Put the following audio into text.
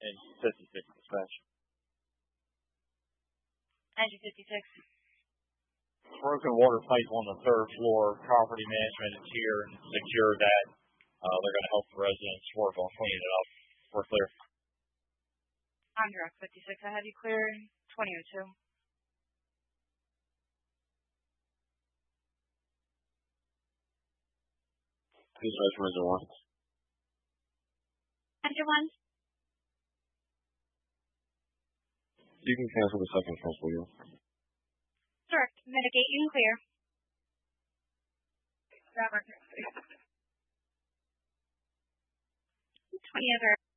and 56 dispatch. Engine 56. Broken water pipe on the third floor. Property management is here and secured that. They're going to help the residents work on cleaning it up. We're clear. On direct 56. I have you clear 2002. Dispatch from Engine 1. Engine 1. You can cancel the second transfer wheel. Direct. Mitigate. You can clear. 20 other.